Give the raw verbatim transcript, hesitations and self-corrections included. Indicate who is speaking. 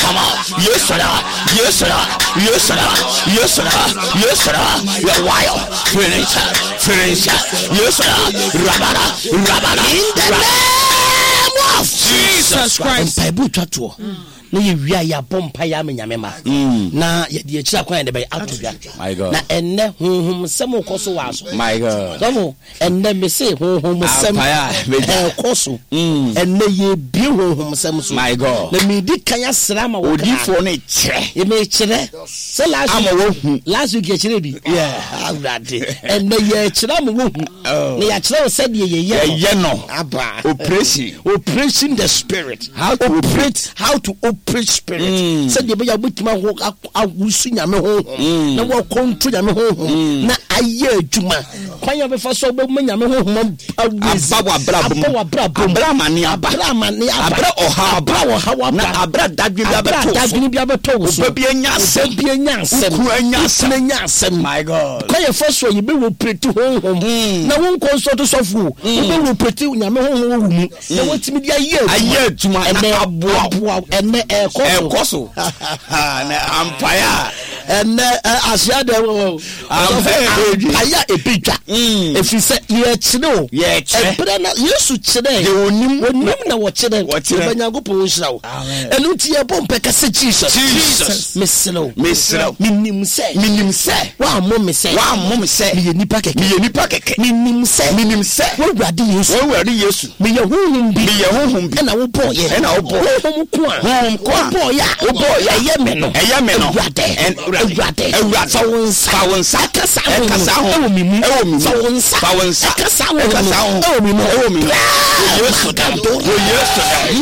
Speaker 1: Yes, sir. Yes, sir. Yes, sir. Yes, sir. Yes, sir. You're wild. Finish. Finish. Yes, sir. Rabana. Rabana. In the name of Jesus Christ. Bible chato. Na ye wia ya bompa ya menyamema na ye de akira kwan de be atobia my god na enne honhom sem koso waso my god so enne me say honhom sem e koso enne ye bi honhom sem so my god na me di kan ya srama wo di fo na kire ye me kire se last ama wo hu last week ye kire bi yeah awrade enne ye kire ama wo hu na ya kire se de ye ye ye no aba operation operation the spirit how to operate how to preach spirit said the boy butima ho awusu nyame ho na wo control nyame ho na aye adwuma kwan ya be fa so be nyame ho ho abawa brabo abawa brabo abramani abramani abra oha abra oha na abra dadwe bi abeto dadwe bi abeto so obi anya asem bi anya asem ku anya asem anya asem my god kwan ya fa so ye be wo preti ho ho na wo consult so fu be wo preti nyame ho ho wu mu na wo timi di aye aye adwuma na aboa ene ekoso na ampaya ene asia de wo ampaya ebidwa efise ye kire ye kire ebra na Yesu kire de onim onim na wo kire banyagopo wo hira wo enu ti ye bompe kase Jesus Jesus meselo meselo minim se minim se wa mo me se wa mo me se me nipa keke me nipa keke minim se minim se wo wade Yesu wo wade Yesu me ye honhom bi me ye honhom bi na wo boye na wo boye honhom ko a honhom boy ya o boy ya yeme no eyeme no en urade urade fawonsa fawonsa kasa kasa ho e mi mi fawonsa fawonsa kasa ho e mi mi e mi Yesu da do Yesu